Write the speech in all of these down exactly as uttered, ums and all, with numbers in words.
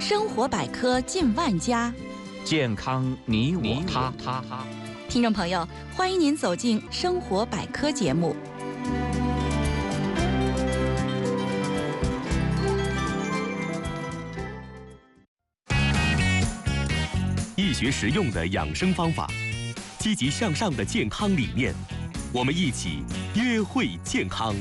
生活百科近万家， 健康你我他。他听众朋友，欢迎您走进生活百科节目。 易学实用的养生方法，积极向上的健康理念，我们一起约会健康。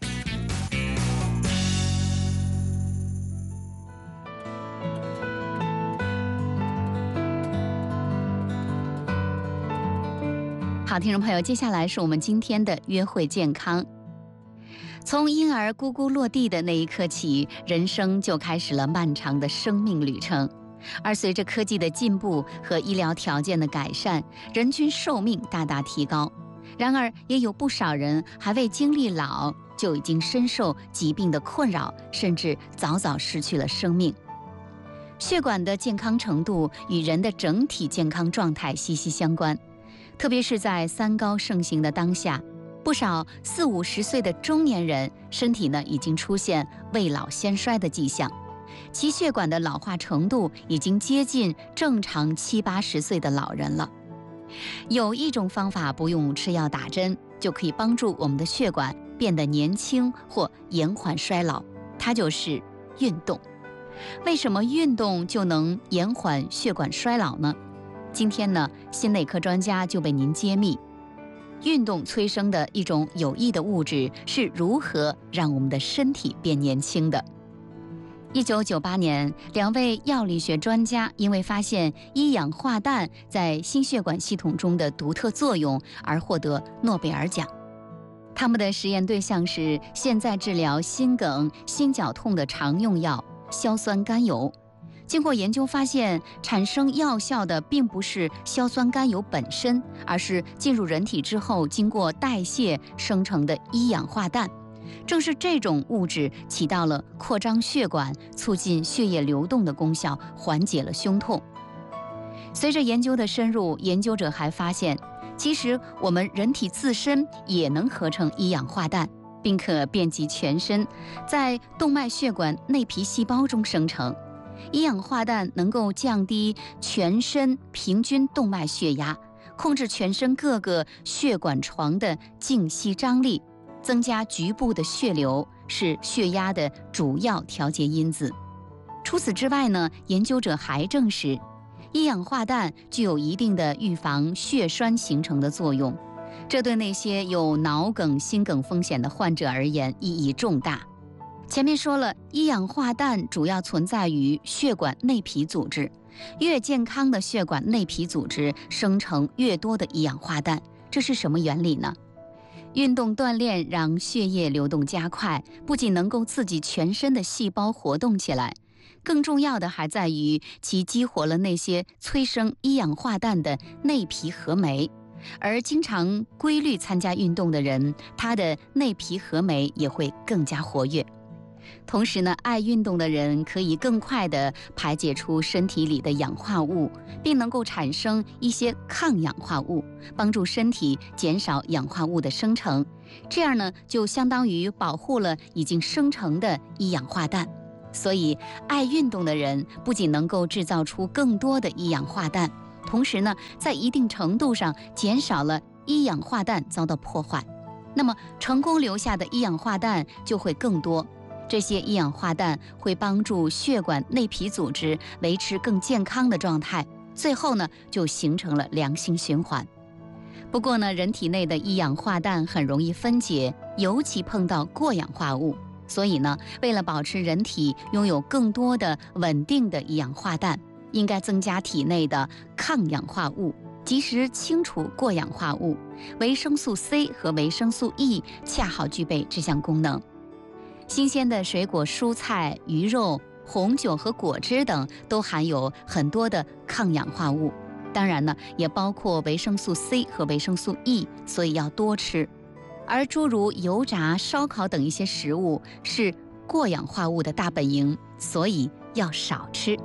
好，听众朋友，接下来是我们今天的约会健康。从婴儿咕咕落地的那一刻起，人生就开始了漫长的生命旅程。而随着科技的进步和医疗条件的改善，人均寿命大大提高。然而，也有不少人还未经历老，就已经深受疾病的困扰，甚至早早失去了生命。血管的健康程度与人的整体健康状态息息相关，特别是在三高盛行的当下，不少四五十岁的中年人身体呢已经出现未老先衰的迹象。其血管的老化程度已经接近正常七八十岁的老人了。有一种方法不用吃药打针，就可以帮助我们的血管变得年轻或延缓衰老，它就是运动。为什么运动就能延缓血管衰老呢？今天呢，心内科专家就为您揭秘，运动催生的一种有益的物质是如何让我们的身体变年轻的。一九九八年，两位药理学专家因为发现一氧化氮在心血管系统中的独特作用而获得诺贝尔奖。他们的实验对象是现在治疗心梗、心绞痛的常用药硝酸甘油。经过研究发现，产生药效的并不是硝酸甘油本身，而是进入人体之后经过代谢生成的一氧化氮。正是这种物质起到了扩张血管、促进血液流动的功效，缓解了胸痛。随着研究的深入，研究者还发现，其实我们人体自身也能合成一氧化氮，并可遍及全身，在动脉血管内皮细胞中生成。一氧化氮能够降低全身平均动脉血压，控制全身各个血管床的静息张力，增加局部的血流，是血压的主要调节因子。除此之外呢，研究者还证实，一氧化氮具有一定的预防血栓形成的作用，这对那些有脑梗、心梗风险的患者而言意义重大。前面说了，一氧化氮主要存在于血管内皮组织，越健康的血管内皮组织生成越多的一氧化氮，这是什么原理呢？运动锻炼让血液流动加快，不仅能够刺激全身的细胞活动起来，更重要的还在于其激活了那些催生一氧化氮的内皮合酶。而经常规律参加运动的人，他的内皮合酶也会更加活跃。同时呢，爱运动的人可以更快地排解出身体里的氧化物，并能够产生一些抗氧化物，帮助身体减少氧化物的生成。这样呢，就相当于保护了已经生成的一氧化氮。所以，爱运动的人不仅能够制造出更多的一氧化氮，同时呢，在一定程度上减少了一氧化氮遭到破坏。那么，成功留下的一氧化氮就会更多。这些一氧化氮会帮助血管内皮组织维持更健康的状态，最后呢，就形成了良性循环。不过呢，人体内的一氧化氮很容易分解，尤其碰到过氧化物，所以呢，为了保持人体拥有更多的稳定的一氧化氮，应该增加体内的抗氧化物，及时清除过氧化物。维生素 C 和维生素 E 恰好具备这项功能。新鲜的水果、蔬菜、鱼肉、红酒和果汁等都含有很多的抗氧化物，当然呢，也包括维生素 C 和维生素 E， 所以要多吃。而诸如油炸、烧烤等一些食物是过氧化物的大本营，所以要少吃。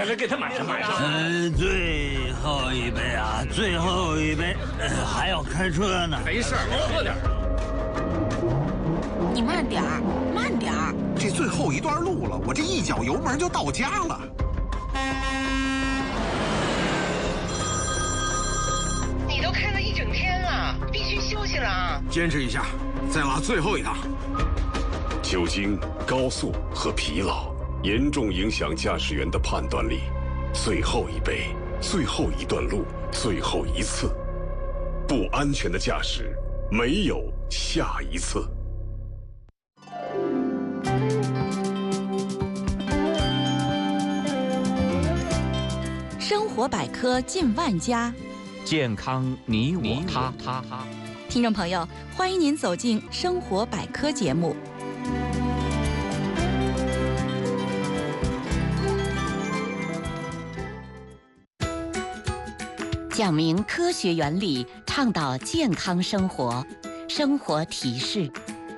来给他买上买上。 呃，最后一杯啊，最后一杯，呃、还要开车呢。 没事，喝点。 你慢点儿，慢点儿。 这最后一段路了，我这一脚油门就到家了。 你都开了一整天了，必须休息了啊！ 坚持一下，再拉最后一趟。 酒精、高速和疲劳严重影响驾驶员的判断力。最后一杯，最后一段路，最后一次，不安全的驾驶没有下一次。 生活百科近万家， 健康你我他他他。 听众朋友，欢迎您走进生活百科节目。 讲明科学原理，倡导健康生活。生活提示。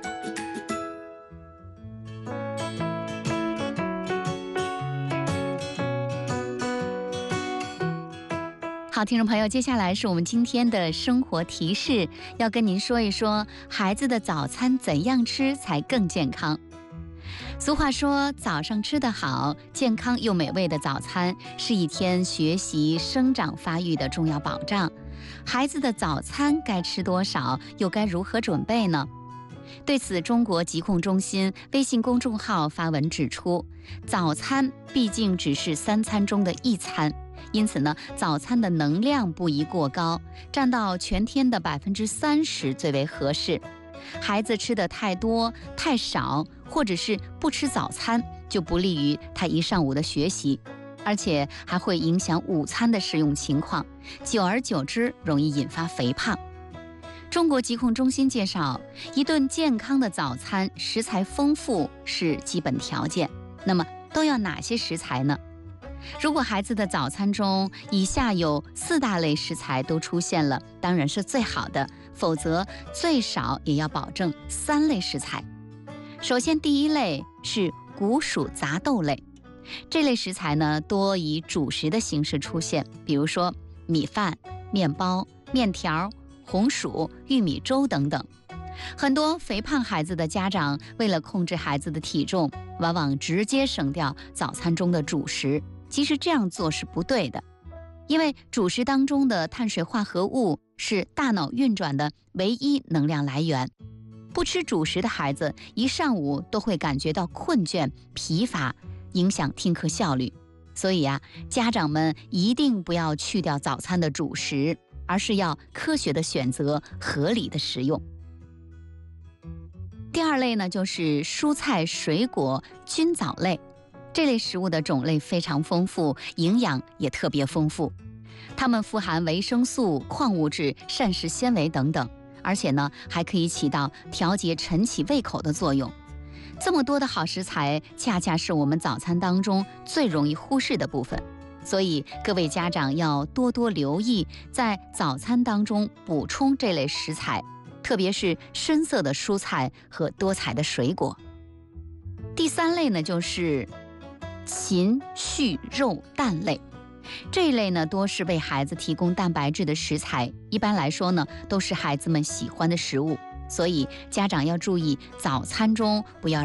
好，听众朋友，接下来是我们今天的生活提示，要跟您说一说孩子的早餐怎样吃才更健康。俗话说，早上吃得好，健康又美味的早餐是一天学习、生长发育的重要保障。孩子的早餐该吃多少，又该如何准备呢？对此，中国疾控中心微信公众号发文指出，早餐毕竟只是三餐中的一餐，因此呢，早餐的能量不宜过高，占到全天的百分之三十最为合适。孩子吃的太多、太少，或者是不吃早餐，就不利于他一上午的学习，而且还会影响午餐的食用情况，久而久之容易引发肥胖。中国疾控中心介绍，一顿健康的早餐食材丰富是基本条件。那么都要哪些食材呢？如果孩子的早餐中以下有四大类食材都出现了，当然是最好的，否则最少也要保证三类食材。首先，第一类是谷薯杂豆类，这类食材呢多以主食的形式出现，比如说米饭、面包、面条、红薯、玉米粥等等。很多肥胖孩子的家长为了控制孩子的体重，往往直接省掉早餐中的主食。其实这样做是不对的，因为主食当中的碳水化合物是大脑运转的唯一能量来源。不吃主食的孩子一上午都会感觉到困倦、疲乏，影响听课效率。所以啊，家长们一定不要去掉早餐的主食，而是要科学的选择，合理的食用。第二类呢，就是蔬菜、水果、菌藻类。这类食物的种类非常丰富，营养也特别丰富。它们富含维生素、矿物质、膳食纤维等等，而且呢，还可以起到调节晨起胃口的作用。这么多的好食材，恰恰是我们早餐当中最容易忽视的部分。所以各位家长要多多留意，在早餐当中补充这类食材，特别是深色的蔬菜和多彩的水果。第三类呢，就是禽、畜、肉、蛋类。这一类呢，多是为孩子提供蛋白质的食材，一般来说呢，都是孩子们喜欢的食物。所以家长要注意，早餐中不要